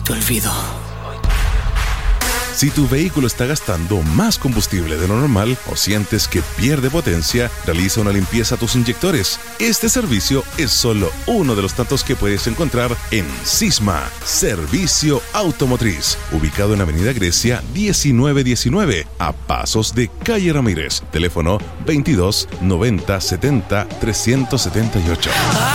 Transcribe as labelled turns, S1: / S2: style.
S1: te olvido.
S2: Si tu vehículo está gastando más combustible de lo normal o sientes que pierde potencia, realiza una limpieza a tus inyectores. Este servicio es solo uno de los tantos que puedes encontrar en Sisma, Servicio Automotriz, ubicado en Avenida Grecia 1919, a pasos de Calle Ramírez. Teléfono 22 90 70 378.